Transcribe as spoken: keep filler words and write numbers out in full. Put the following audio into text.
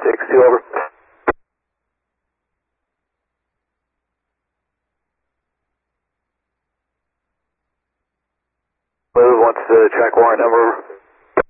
six two, over. Move once the track warrant number